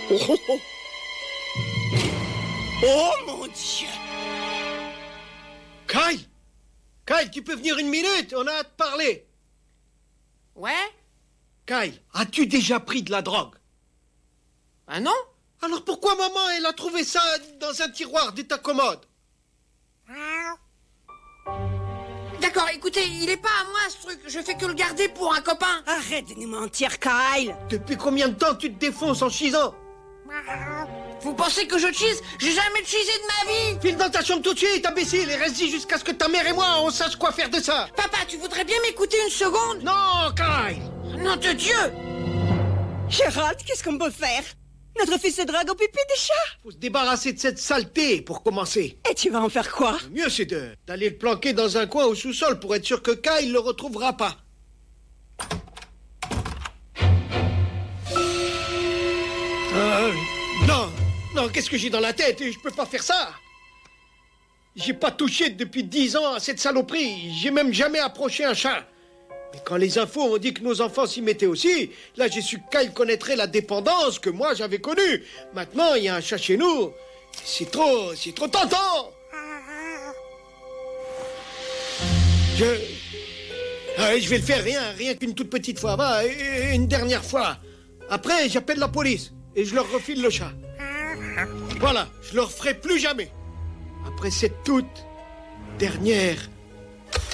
Oh, oh, oh. Oh mon Dieu! Kyle! Kyle, tu peux venir une minute? On a à te parler. Ouais? Kyle, as-tu déjà pris de la drogue? Ah non? Alors pourquoi maman, elle a trouvé ça dans un tiroir de ta commode? D'accord, écoutez, il est pas à moi ce truc. Je fais que le garder pour un copain. Arrête de nous mentir, Kyle! Depuis combien de temps tu te défonces en chisant? Vous pensez que je cheese? J'ai jamais cheesé de ma vie. File dans ta chambre tout de suite, imbécile, et reste-y jusqu'à ce que ta mère et moi, on sache quoi faire de ça. Papa, tu voudrais bien m'écouter une seconde? Non, Kyle! Nom de Dieu! Gérald, qu'est-ce qu'on peut faire? Notre fils se drague au pipi des chats! Faut se débarrasser de cette saleté, pour commencer. Et tu vas en faire quoi? Le mieux, c'est d'aller le planquer dans un coin au sous-sol pour être sûr que Kyle le retrouvera pas. Non, qu'est-ce que j'ai dans la tête? Je peux pas faire ça. J'ai pas touché depuis 10 ans à cette saloperie. J'ai même jamais approché un chat. Mais quand les infos ont dit que nos enfants s'y mettaient aussi, là j'ai su que Kyle connaîtrait la dépendance que moi j'avais connue. Maintenant, il y a un chat chez nous. C'est trop tentant. Je vais le faire rien qu'une toute petite fois. Va, une dernière fois. Après, j'appelle la police et je leur refile le chat. Voilà, je le referai plus jamais. Après cette toute dernière